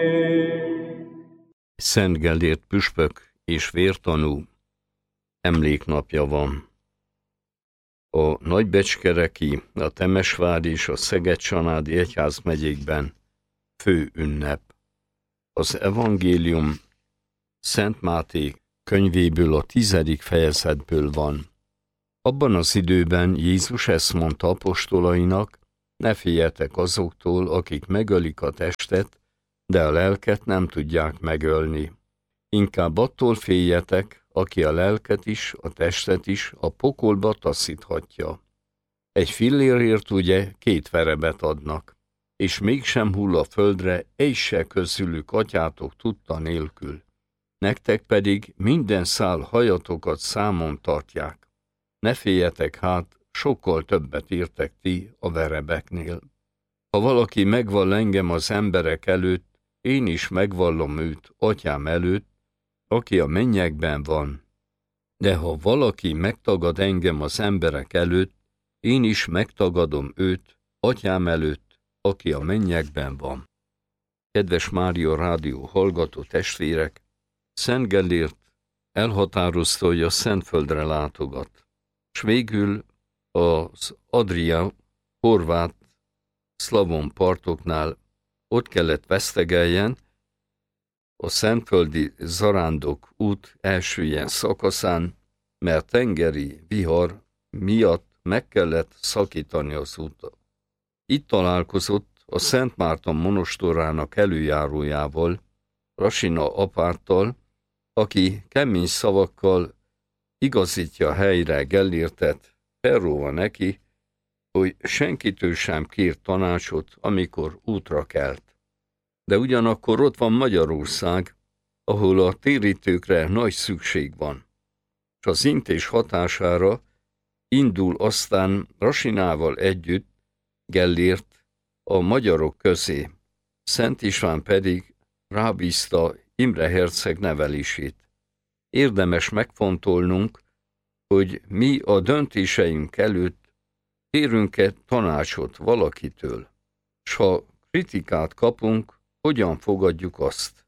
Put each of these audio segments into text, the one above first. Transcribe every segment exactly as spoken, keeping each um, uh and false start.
Szent Gellért püspök és vértanú emléknapja van. A nagybecskereki, a Temesvári és a Szeged-Csanádi egyházmegyékben fő ünnep. Az evangélium Szent Máté könyvéből, a tizedik fejezetből van. Abban az időben Jézus ezt mondta apostolainak: ne féljetek azoktól, akik megölik a testet, de a lelket nem tudják megölni. Inkább attól féljetek, aki a lelket is, a testet is a pokolba taszíthatja. Egy fillérért ugye két verebet adnak, és mégsem hull a földre egy se közülük atyátok tudta nélkül. Nektek pedig minden szál hajatokat számon tartják. Ne féljetek hát, sokkal többet értek ti a verebeknél. Ha valaki megvall engem az emberek előtt, én is megvallom őt atyám előtt, aki a mennyekben van. De ha valaki megtagad engem az emberek előtt, én is megtagadom őt atyám előtt, aki a mennyekben van. Kedves Mária Rádió hallgató testvérek, Szent Gellért elhatározta, hogy a Szentföldre látogat, s végül az Adria, horvát, szlavon partoknál ott kellett vesztegeljen, a szentföldi zarándok út első ilyen szakaszán, mert tengeri vihar miatt meg kellett szakítani az utat. Itt találkozott a Szent Márton monostorának előjárójával, Rasina apáttal, aki kemény szavakkal igazítja helyre Gellértet, felróva neki, hogy senkitől sem kér tanácsot, amikor útra kelt. De ugyanakkor ott van Magyarország, ahol a térítőkre nagy szükség van, és az intés hatására indul aztán Rasinával együtt Gellért a magyarok közé, Szent István pedig rábízta Imre herceg nevelését. Érdemes megfontolnunk, hogy mi a döntéseink előtt kérünk-e tanácsot valakitől, s ha kritikát kapunk, hogyan fogadjuk azt?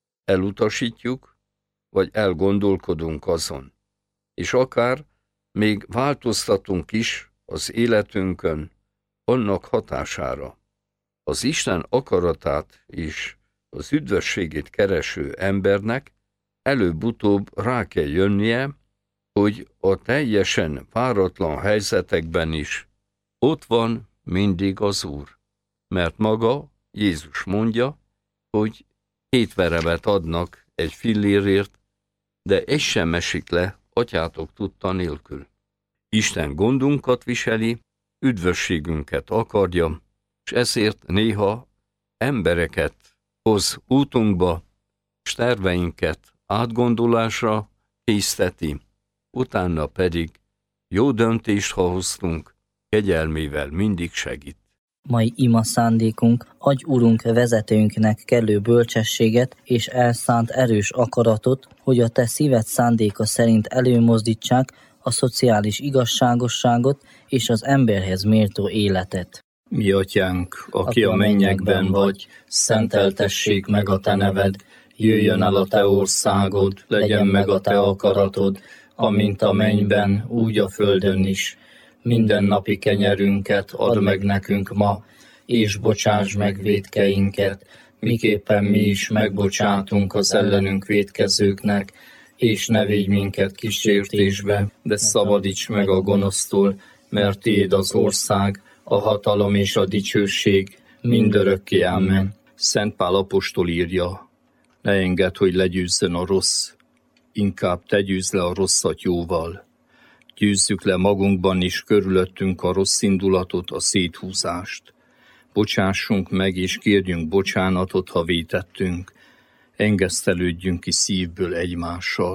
Elutasítjuk, vagy elgondolkodunk azon, és akár még változtatunk is az életünkön annak hatására. Az Isten akaratát és az üdvösségét kereső embernek előbb-utóbb rá kell jönnie, hogy a teljesen váratlan helyzetekben is ott van mindig az Úr, mert maga Jézus mondja, hogy két verebet adnak egy fillérért, de egy sem esik le atyátok tudta nélkül. Isten gondunkat viseli, üdvösségünket akarja, és ezért néha embereket hoz útunkba, s terveinket átgondolásra készteti, utána pedig jó döntést, ha hoztunk, kegyelmével mindig segít. Mai ima szándékunk: adj Urunk vezetőnknek kellő bölcsességet és elszánt erős akaratot, hogy a te szíved szándéka szerint előmozdítsák a szociális igazságosságot és az emberhez méltó életet. Mi atyánk, aki a mennyekben vagy, szenteltessék meg a te neved, jöjjön el a te országod, legyen meg a te akaratod, amint a mennyben, úgy a földön is. Minden napi kenyerünket add meg nekünk ma, és bocsáss meg vétkeinket, miképpen mi is megbocsátunk az ellenünk vétkezőknek, és ne védj minket kísértésbe, de szabadíts meg a gonosztól, mert tiéd az ország, a hatalom és a dicsőség mindörökké. Amen. Szent Pál apostol írja: ne engedd, hogy legyőzzön a rossz, inkább te győzz le a rosszat jóval. Győzzük le magunkban is körülöttünk a rossz indulatot, a széthúzást. Bocsássunk meg és kérjünk bocsánatot, ha vétettünk. Engesztelődjünk ki szívből egymással.